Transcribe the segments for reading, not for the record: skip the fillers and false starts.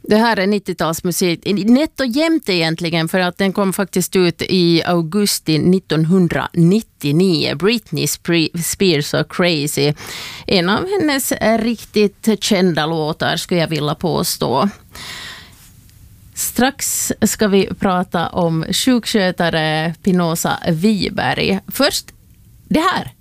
Det här är 90-talsmusik, nätt och jämnt egentligen, för att den kom faktiskt ut i augusti 1999. Britney Spears och Crazy. En av hennes riktigt kända låtar skulle jag vilja påstå. Strax ska vi prata om sjukskötare Pinoza Wiberg. Först det här.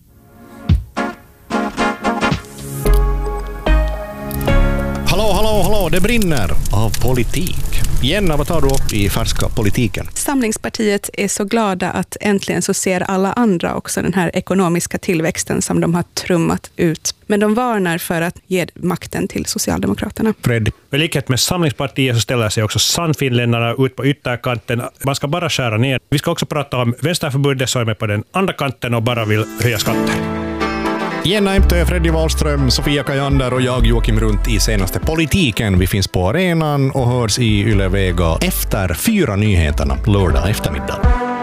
Hallå, det brinner av politik. Jenna, vad tar du upp i färska politiken? Samlingspartiet är så glada att äntligen så ser alla andra också den här ekonomiska tillväxten som de har trummat ut. Men de varnar för att ge makten till Socialdemokraterna. Fred. I likhet med Samlingspartiet så ställer sig också sannfinländarna ut på ytterkanten. Man ska bara skära ner. Vi ska också prata om Vänsterförbundet som är med på den andra kanten och bara vill höja skatter. Jenna Emtö, Freddy Wallström, Sofia Kajander och jag Joakim Runt i senaste politiken. Vi finns på arenan och hörs i Yle Vega efter 4 nyheterna lördag eftermiddag.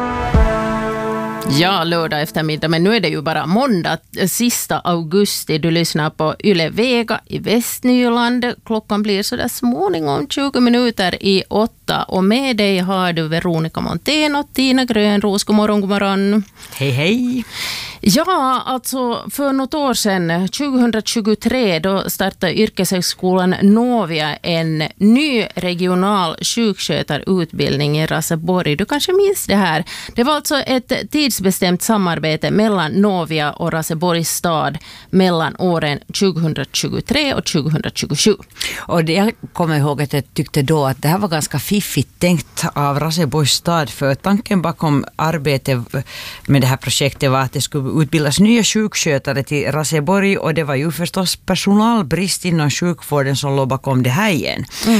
Ja, lördag eftermiddag, men nu är det ju bara måndag, sista augusti. Du lyssnar på Yle Vega i Västnyland. Klockan blir så där småningom 20 minuter i 8. Och med dig har du Veronica Montén och Tina Grönros. God morgon, god morgon. Hej, hej. Ja, alltså för något år sedan, 2023, då startade yrkeshögskolan Novia en ny regional sjukskötarutbildning i Raseborg. Du kanske minns det här. Det var alltså ett tidsbestämt samarbete mellan Novia och Raseborgs stad mellan åren 2023 och 2027. Och det jag kommer ihåg att jag tyckte då att det här var ganska fiffigt tänkt av Raseborgs stad, för tanken bakom arbetet med det här projektet var att det skulle utbildas nya sjukskötare till Raseborg, och det var ju förstås personalbrist inom sjukvården som låg bakom det här igen.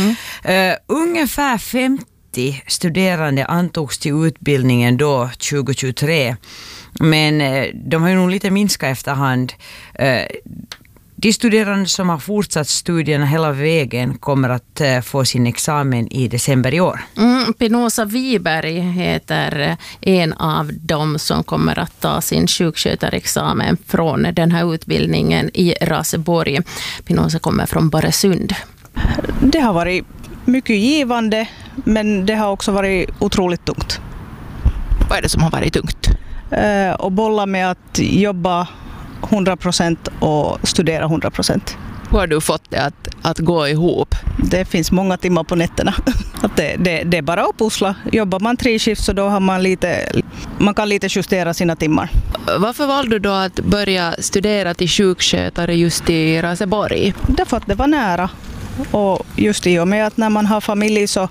Ungefär 50 studerande antogs till utbildningen då 2023, men de har ju nog lite minskat efterhand. De studerande som har fortsatt studierna hela vägen kommer att få sin examen i december i år. Pinoza Wiberg heter en av dem som kommer att ta sin sjukskötarexamen från den här utbildningen i Raseborg. Pinoza kommer från Baresund. Det har varit mycket givande, men det har också varit otroligt tungt. Vad är det som har varit tungt? Och bolla med att jobba 100% och studera 100%. Hur har du fått det att gå ihop? Det finns många timmar på nätterna. Att det är bara att pussla. Jobbar man 3 skift så då har man kan lite justera sina timmar. Varför valde du då att börja studera till sjukskötare just i Raseborg? Därför att det var nära. Och just i och med att när man har familj så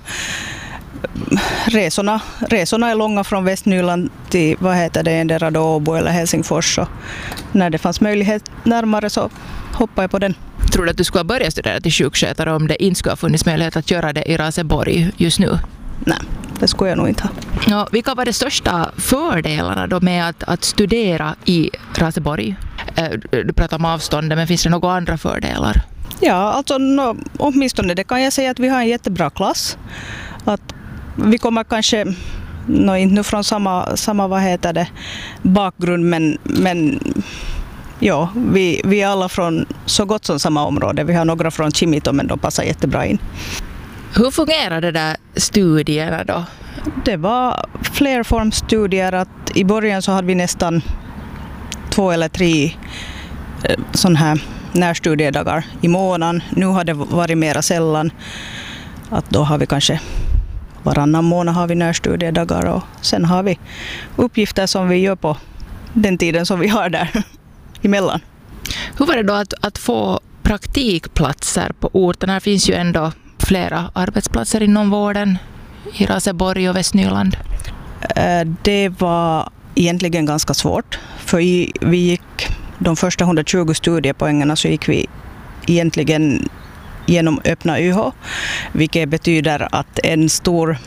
resorna är långa från Västnyland till endera då Åbo eller Helsingfors. Så när det fanns möjlighet närmare så hoppade jag på den. Tror du att du skulle börja studera till sjukskötare om det inte skulle ha funnits möjlighet att göra det i Raseborg just nu? Nej, det skulle jag nog inte ha. Ja, vilka var de största fördelarna då med att studera i Raseborg? Du pratar om avståndet, men finns det några andra fördelar? Ja, alltså åtminstone det kan jag säga att vi har en jättebra klass. Att vi kommer kanske inte från samma bakgrund, men ja, vi är alla från så gott som samma område. Vi har några från Kimito, men de passar jättebra in. Hur fungerar det där studierna då? Det var flerformstudier. Att i början så hade vi nästan 2 eller 3 sån här närstudiedagar i månaden. Nu har det varit mera sällan. Att då har vi kanske varannan månad har vi närstudiedagar, och sen har vi uppgifter som vi gör på den tiden som vi har där emellan. Hur var det då att få praktikplatser på orten? Här finns ju ändå flera arbetsplatser inom vården i Raseborg och Västnyland. Det var egentligen ganska svårt, för vi gick de första 120 studiepoängerna så gick vi egentligen genom öppna YH, vilket betyder att en stor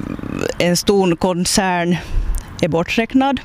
koncern är borträknad,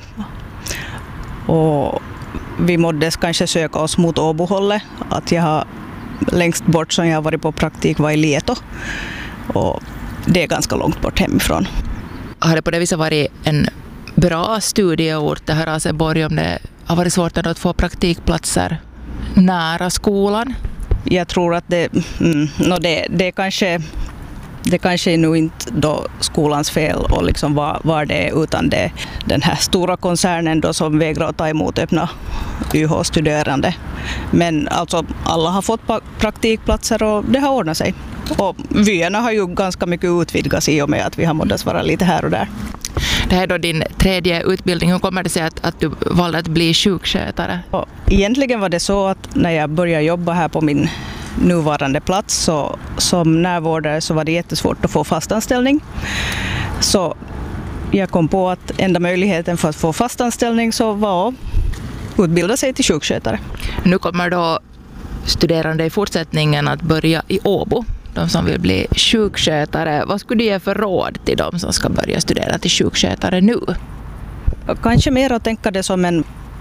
och vi måste kanske söka oss mot Åbohållet. Att jag har längst bort som jag har varit på praktik var i Lieto, och det är ganska långt bort hemifrån. Har det på det viset varit en bra studieort det här Raseborg, om det har varit svårt att få praktikplatser nära skolan? Jag tror att det är kanske Det kanske är nog inte då skolans fel och liksom var det är, utan det är den här stora koncernen då som vägrar att ta emot öppna YH-studerande. Men alltså alla har fått praktikplatser och det har ordnat sig. Och vyerna har ju ganska mycket utvidgats i och med att vi har mått vara lite här och där. Det här är då din tredje utbildning. Hur kommer det sig att du valde att bli sjukskötare? Och egentligen var det så att när jag började jobba här på min nuvarande plats så som närvårdare så var det jättesvårt att få fastanställning. Så jag kom på att enda möjligheten för att få fastanställning så var att utbilda sig till sjukskötare. Nu kommer då studerande i fortsättningen att börja i Åbo. De som vill bli sjukskötare. Vad skulle du ge för råd till de som ska börja studera till sjukskötare nu? Kanske mer att tänka det som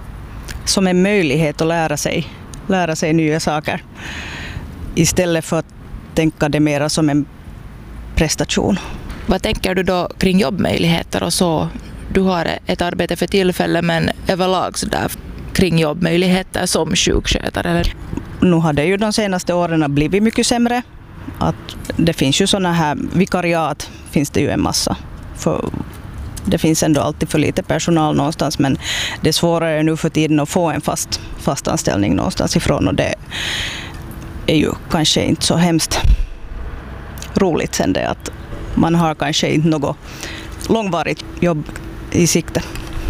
en möjlighet att lära sig nya saker. Istället för att tänka det mer som en prestation. Vad tänker du då kring jobbmöjligheter och så? Du har ett arbete för tillfället men överlag så där kring jobbmöjligheter som sjukskötare? Eller? Nu har det ju de senaste åren blivit mycket sämre. Att det finns ju sådana här vikariat finns det ju en massa. För det finns ändå alltid för lite personal någonstans men det är svårare nu för tiden att få en fast anställning någonstans ifrån och det är ju kanske inte så hemskt roligt sen det att man har kanske inte något långvarigt jobb i sikte.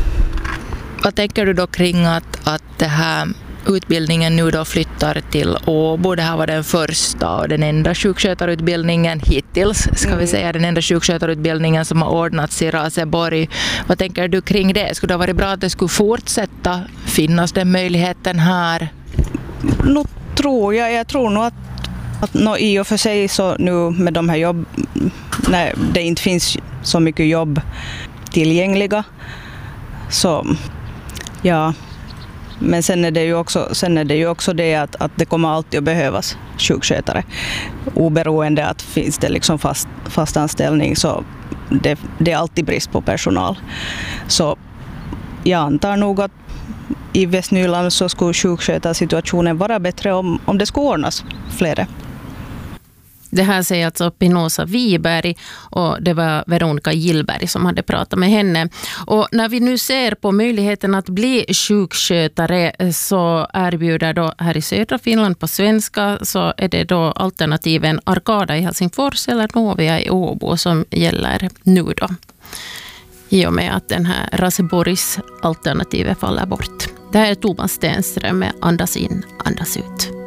Vad tänker du då kring att det här utbildningen nu då flyttar till Åbo? Det här var den första och den enda sjukskötarutbildningen hittills, ska vi säga, den enda sjukskötarutbildningen som har ordnats i Raseborg. Vad tänker du kring det? Skulle det ha varit bra att det skulle fortsätta finnas den möjligheten här? Nu tror jag tror nog att i och för sig så nu med de här jobb, när det inte finns så mycket jobb tillgängliga så ja. Men sen är det ju också det att det kommer alltid att behövas sjukskötare. Oberoende att finns det liksom fast anställning så det är alltid brist på personal. Så jag antar nog att i Västnyland så skulle sjukskötarsituationen vara bättre om det skulle ordnas flera. Det här säger alltså Pinoza Wiberg och det var Veronica Gillberg som hade pratat med henne. Och när vi nu ser på möjligheten att bli sjukskötare så erbjuder då här i södra Finland på svenska så är det då alternativen Arkada i Helsingfors eller Novia i Åbo som gäller nu då. I och med att den här Raseborgs alternativet faller bort. Det här är Thomas Stenström med Andas in, andas ut.